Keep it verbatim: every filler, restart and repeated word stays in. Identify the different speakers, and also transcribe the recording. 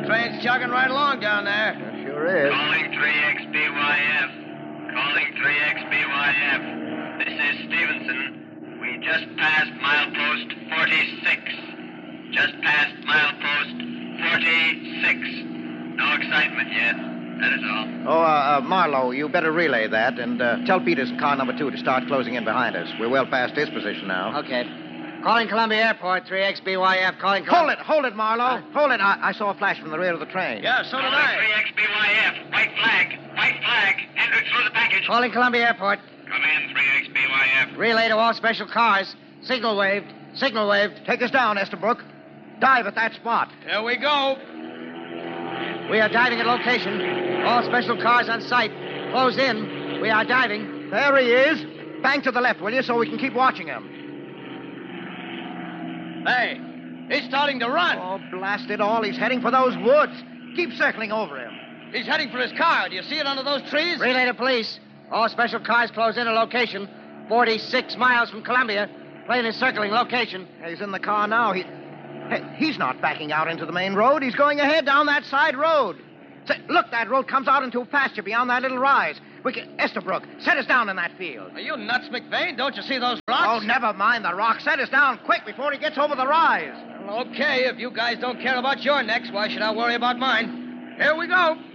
Speaker 1: Well, train's chugging right along down there.
Speaker 2: It sure is.
Speaker 3: Calling three X B Y F. Calling three X B Y F. This is Stevenson. We just passed milepost forty-six. Just passed milepost forty-six. No excitement yet. That is all.
Speaker 2: Oh, uh, uh, Marlowe, you better relay that and uh, tell Peters in car number two to start closing in behind us. We're well past his position now.
Speaker 4: Okay. Calling Columbia Airport, three X B Y F. Calling
Speaker 2: Hold
Speaker 4: Columbia...
Speaker 2: it, hold it, Marlowe. Hold it. I-, I saw a flash from the rear of the train.
Speaker 1: Yeah, so did
Speaker 3: Calling
Speaker 1: I.
Speaker 3: three X B Y F. White flag. White flag. Hendricks for the package.
Speaker 4: Calling Columbia Airport.
Speaker 3: Come in, three X B Y F.
Speaker 4: Relay to all special cars. Signal waved. Signal waved.
Speaker 2: Take us down, Estabrook. Dive at that spot.
Speaker 1: Here we go.
Speaker 4: We are diving at location. All special cars on site. Close in. We are diving.
Speaker 2: There he is. Bang to the left, will you, so we can keep watching him.
Speaker 1: Hey, he's starting to run.
Speaker 2: Oh, blast it all. He's heading for those woods. Keep circling over him.
Speaker 1: He's heading for his car. Do you see it under those trees?
Speaker 4: Relay to police. All special cars close in at location. forty-six miles from Columbia. Plane is circling location.
Speaker 2: He's in the car now. He, hey, he's not backing out into the main road. He's going ahead down that side road. Say, look, that road comes out into a pasture beyond that little rise. We can... Estabrook, set us down in that field.
Speaker 1: Are you nuts, McVeigh? Don't you see those rocks?
Speaker 2: Oh, never mind the rocks. Set us down quick before he gets over the rise.
Speaker 1: Well, okay, if you guys don't care about your necks, why should I worry about mine? Here we go.